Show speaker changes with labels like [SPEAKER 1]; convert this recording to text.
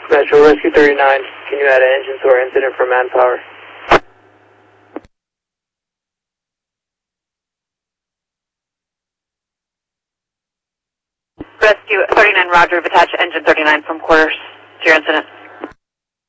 [SPEAKER 1] Metro Rescue 39, can you add an engine to our incident for manpower?
[SPEAKER 2] Rescue 39, roger, attach engine 39 from quarters to your incident.